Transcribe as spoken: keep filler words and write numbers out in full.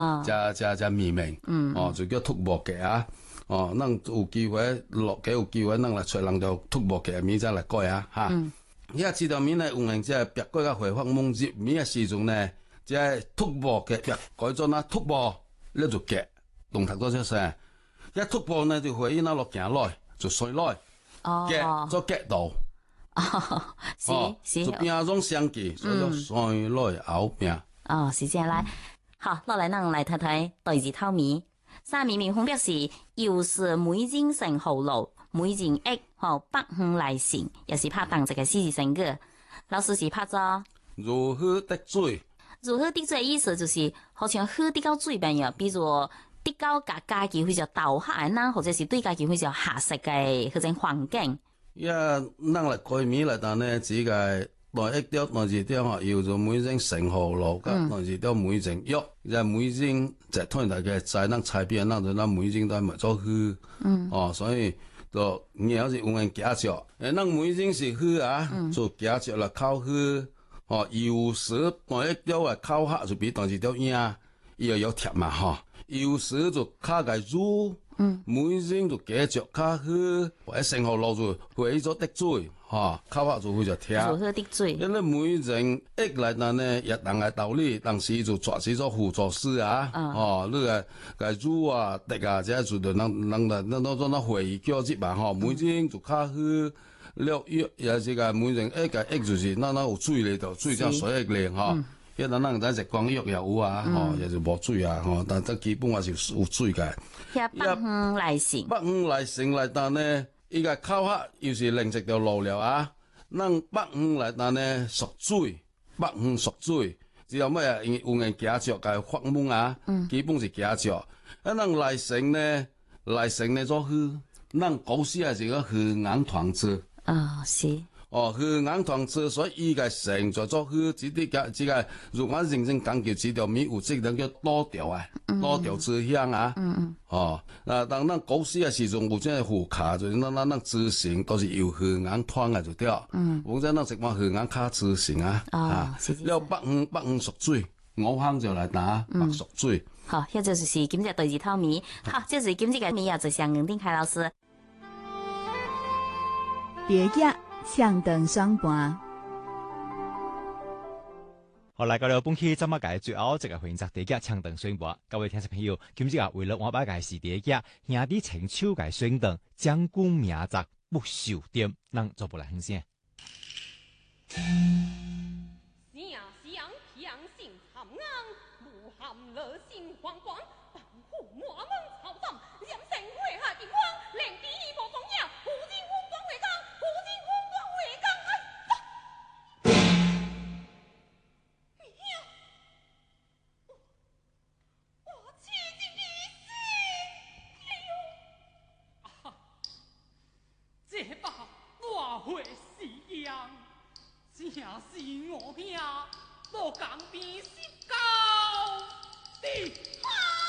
加加加美名，嗯，哦，就叫禿木嘅啊，哦，咱有機會落嘅有機會，咱來找人就禿木嘅名再來改啊，哈。嗯。依家知道面咧，有人即係別改個回復夢接面嘅時陣咧，即係禿木嘅別改咗啦，禿木咧就夾，動頭多少聲，一禿木呢就會依那落行來就碎來，夾咗夾到。 哦，是、哦、是， 就變種相機，所以叫衰來後變。 哦，是這樣來，好，落來咱來睇睇對字頭面。三面面分別是又是每人成號路，每人億和百五來成，又是拍當值嘅四字成語。老師是拍咗如何滴水？ 如何滴水意思就是好像喝滴到水邊樣，比如滴到家家己會叫倒下啦，或者是對家己會叫下食嘅嗰種環境。 一咱來改名來但呢，只個內一條內二條嗬，要做每人成號路，甲內二條每人喐，就每人就推大嘅在咱菜邊，咱就咱每人都係咪做去，嗯，哦，所以就你好似有人夾着，誒，咱每人是去啊，就夾着啦，靠去，哦，有時內一條啊靠下就比內二條硬，伊又有貼嘛，嗬，有時就卡個住。嗯，每人就夾着卡去，或者成號路就為咗滴水，吓，靠下就會就聽。 如何滴水？ 因為每人一來但呢，一當嘅道理，當時就做起咗輔助師啊，哦，呢個個煮啊、滴啊，即係做到能能能能當當會議交接嘛，嗬，每人就卡去了約，也是個每人一個一就是那那有水嚟度，水將水一嚟，嗬。因為咱咱食光藥又有啊，吼，又是無水啊，吼，但係基本還是有水嘅。 一百五來成， 百五來成來但呢，依個靠下又是另一條路了啊。咱百五來但呢屬水，百五屬水，只有咩啊？有人夾着嘅發夢啊，基本是夾着。啊，咱來成呢，來成呢做去，咱古時係一個河硬團子。 啊，是。 哦，河硬團子，所以伊個成就做去，只啲嘅只個，如果認真講叫指條面有即個叫多條啊，多條支香啊。嗯嗯。哦，啊，當咱古時嘅時陣有即個副卡，就是咱咱咱支成都是由河硬團嘅就掉。嗯。或者咱食話河硬卡支成啊。 哦，是是。 了北五北五屬水，五行就來打北屬水。 好，一就是是今日對字頭面，好，這是今日嘅面啊，就向吳定凱老師。 別嘅。向燈雙盤， 好來，到了本期節目嘅最後一個環節，第一個向燈雙盤，各位聽眾朋友，今日啊為了我把嘅是第一個兄弟親手嘅雙燈，將軍名節不朽點，咱做不來分享。 正是我兄，落江邊失交的。